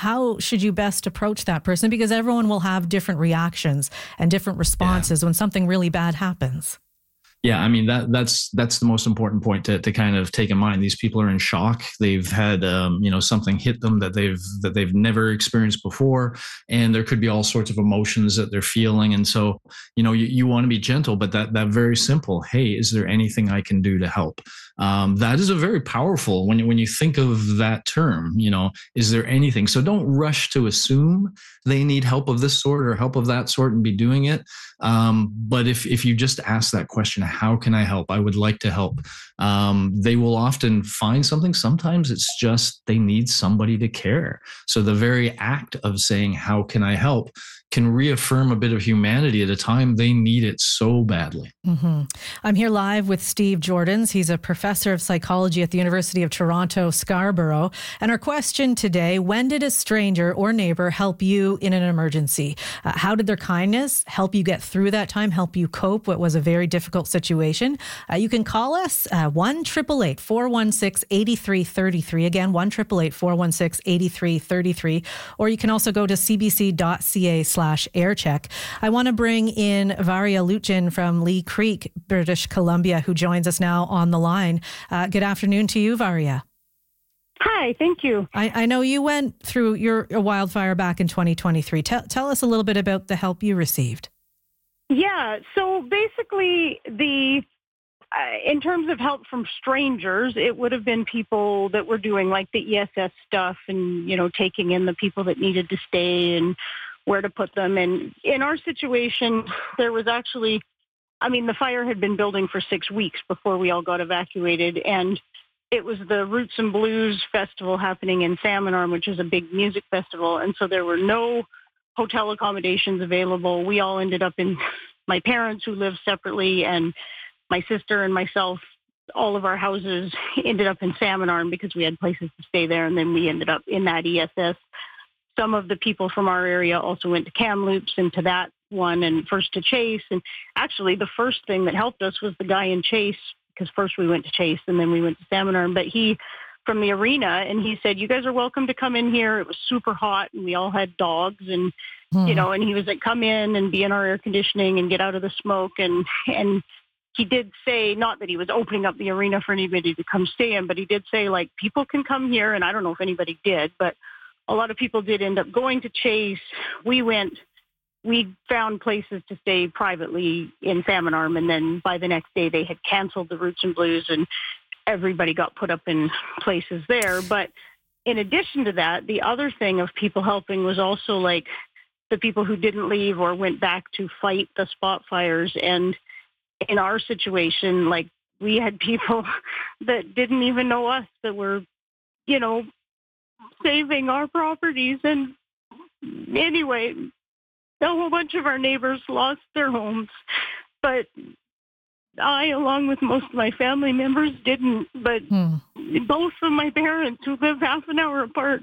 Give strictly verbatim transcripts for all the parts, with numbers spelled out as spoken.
how should you best approach that person? Because everyone will have different reactions and different responses yeah. when something really bad happens. Yeah, I mean, that that's that's the most important point to, to kind of take in mind. These people are in shock. They've had, um, you know, something hit them that they've that they've never experienced before. And there could be all sorts of emotions that they're feeling. And so, you know, you, you want to be gentle, but that that very simple, hey, is there anything I can do to help? Um, that is a very powerful, when you, when you think of that term, you know, is there anything? So don't rush to assume they need help of this sort or help of that sort and be doing it. Um, but if, if you just ask that question, how can I help? I would like to help. Um, they will often find something. Sometimes it's just they need somebody to care. So the very act of saying, how can I help, can reaffirm a bit of humanity at a time they need it so badly. Mm-hmm. I'm here live with Steve Jordans. He's a professor of psychology at the University of Toronto, Scarborough. And our question today, when did a stranger or neighbor help you in an emergency? Uh, how did their kindness help you get through that time, help you cope what was a very difficult situation? Uh, you can call us uh, one eight eight eight, four one six, eight three three three. Again, one eight eight eight, four one six, eight three three three. Or you can also go to cbc.ca slash aircheck. I want to bring in Varia Lutjin from Lee Creek, British Columbia, who joins us now on the line. Uh, good afternoon to you, Varia. Hi, thank you. I, I know you went through your a wildfire back in twenty twenty-three. Tell, tell us a little bit about the help you received. Yeah, so basically, the uh, in terms of help from strangers, it would have been people that were doing like the E S S stuff and, you know, taking in the people that needed to stay and where to put them. And in our situation, there was actually, I mean, the fire had been building for six weeks before we all got evacuated. And it was the Roots and Blues Festival happening in Salmon Arm, which is a big music festival. And so there were no hotel accommodations available. We all ended up in, my parents who lived separately and my sister and myself, all of our houses ended up in Salmon Arm because we had places to stay there. And then we ended up in that E S S. Some of the people from our area also went to Kamloops and to that one and first to Chase. And actually the first thing that helped us was the guy in Chase, because first we went to Chase and then we went to Salmon Arm. But he, from the arena, and he said, you guys are welcome to come in here. It was super hot and we all had dogs and, hmm. you know, and he was like, come in and be in our air conditioning and get out of the smoke. And, and he did say, not that he was opening up the arena for anybody to come stay in, but he did say, like, people can come here. And I don't know if anybody did, but a lot of people did end up going to Chase. We went, we found places to stay privately in Salmon Arm. And then by the next day, they had canceled the Roots and Blues and everybody got put up in places there. But in addition to that, the other thing of people helping was also like the people who didn't leave or went back to fight the spot fires. And in our situation, like we had people that didn't even know us that were, you know, saving our properties. And anyway, a whole bunch of our neighbors lost their homes, but I, along with most of my family members, didn't. But hmm. both of my parents, who live half an hour apart,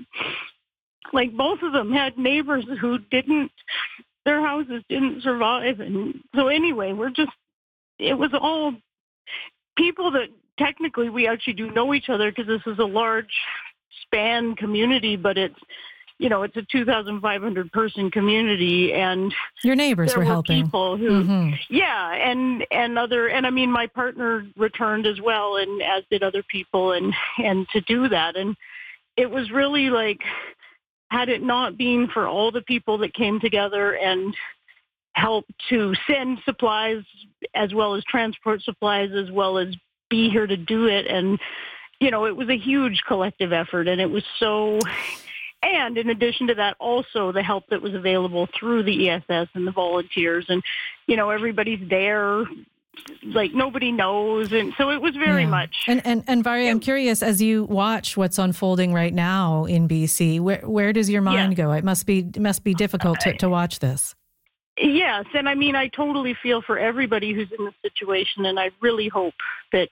like both of them had neighbors who didn't, their houses didn't survive. And so anyway, we're just, it was all people that technically we actually do know each other because this is a large span community, but it's, you know, it's a two thousand five hundred person community, and your neighbors there were, were helping. People who, mm-hmm. yeah, and and other, and I mean, my partner returned as well, and as did other people, and and to do that, and it was really like, had it not been for all the people that came together and helped to send supplies as well as transport supplies as well as be here to do it, and you know, it was a huge collective effort, and it was so. And in addition to that, also the help that was available through the E S S and the volunteers. And, you know, everybody's there, like nobody knows. And so it was very yeah. much. And, and, and Varia, yeah. I'm curious, as you watch what's unfolding right now in B C, where, where does your mind yeah. go? It must be, it must be difficult to, to watch this. Yes. And I mean, I totally feel for everybody who's in this situation. And I really hope that,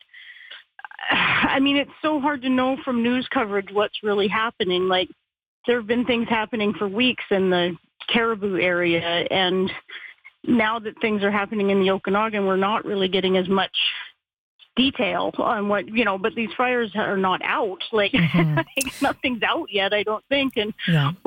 I mean, it's so hard to know from news coverage what's really happening. Like, there have been things happening for weeks in the Caribou area, and now that things are happening in the Okanagan, we're not really getting as much detail on what, you know, but these fires are not out. Like, mm-hmm. nothing's out yet, I don't think, and yeah. we're